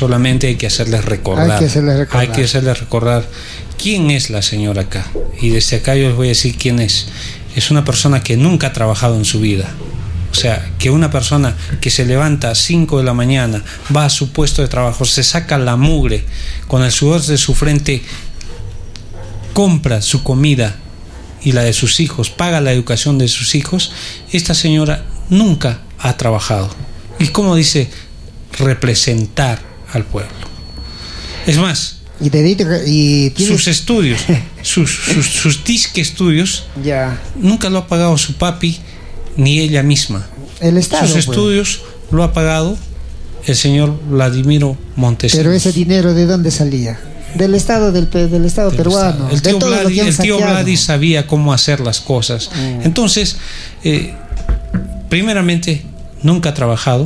solamente hay que hacerles recordar. Hay que hacerles recordar quién es la señora acá. Y desde acá yo les voy a decir quién es. Es una persona que nunca ha trabajado en su vida. O sea, que una persona que se levanta a 5 de la mañana, va a su puesto de trabajo, se saca la mugre, con el sudor de su frente, compra su comida y la de sus hijos, paga la educación de sus hijos. Esta señora nunca ha trabajado. Y como dice, representar al pueblo. Es más, sus estudios, sus disque estudios, nunca lo ha pagado su papi ni ella misma. El Estado, sus estudios lo ha pagado el señor Vladimiro Montesinos. Pero ese dinero, ¿de dónde salía? Del Estado, del Estado peruano. El tío Vladi sabía cómo hacer las cosas. Entonces, primeramente, nunca ha trabajado,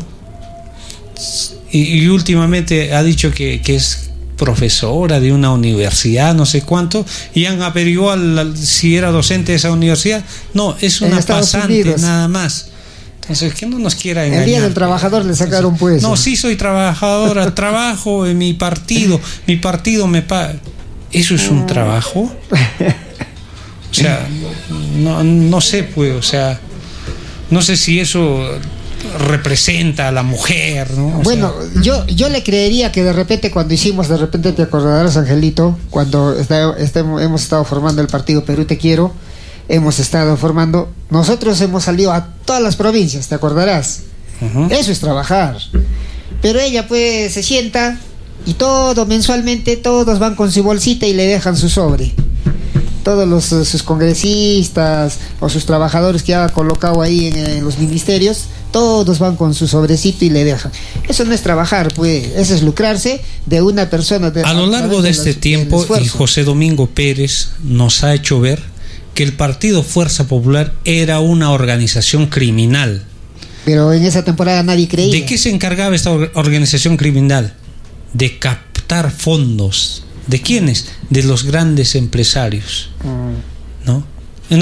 y últimamente ha dicho que es profesora de una universidad, no sé cuánto, y han averiguado si era docente de esa universidad. No, es una pasante nada más. Entonces, que no nos quiera engañar. El día del trabajador le sacaron pues. No, sí soy trabajadora, trabajo en mi partido me paga. ¿Eso es un trabajo? O sea, no sé, pues, o sea, no sé si eso representa a la mujer, ¿no? Bueno, yo le creería que de repente te acordarás, Angelito, cuando hemos estado formando el partido Perú Te Quiero, nosotros hemos salido a todas las provincias, te acordarás. Eso es trabajar. Pero ella pues se sienta y mensualmente todos van con su bolsita y le dejan su sobre. Todos sus congresistas o sus trabajadores que ha colocado ahí en los ministerios, todos van con su sobrecito y le dejan. Eso no es trabajar, pues, eso es lucrarse de una persona. A lo largo de este tiempo, y José Domingo Pérez nos ha hecho ver que el Partido Fuerza Popular era una organización criminal. Pero en esa temporada nadie creía. ¿De qué se encargaba esta organización criminal? De captar fondos. ¿De quiénes? De los grandes empresarios, ¿no? En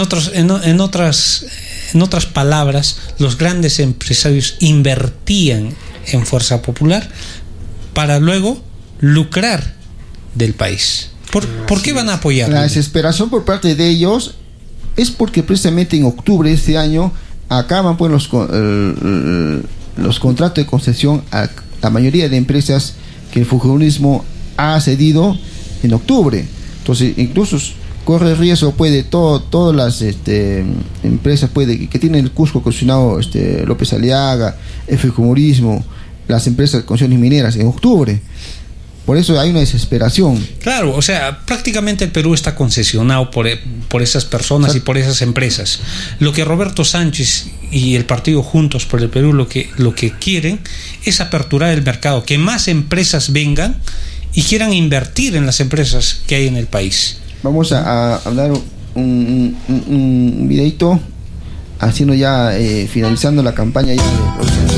otras palabras, los grandes empresarios invertían en Fuerza Popular para luego lucrar del país. ¿Por qué van a apoyar? La desesperación por parte de ellos es porque precisamente en octubre de este año acaban pues los contratos de concesión a la mayoría de empresas que el fujimorismo ha cedido en octubre. Entonces incluso corre el riesgo todas las empresas que tienen el Cusco concesionado López Aliaga, el fujimorismo, las empresas de concesiones mineras en octubre. Por eso hay una desesperación. Claro, o sea, prácticamente el Perú está concesionado por esas personas y por esas empresas. Lo que Roberto Sánchez y el partido Juntos por el Perú lo que quieren es aperturar el mercado, que más empresas vengan y quieran invertir en las empresas que hay en el país. Vamos a hablar un videito haciendo ya finalizando la campaña ya de